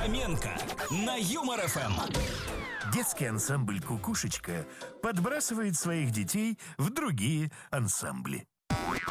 Фоменко на Юмор ФМ. Детский ансамбль «Кукушечка» подбрасывает своих детей в другие ансамбли.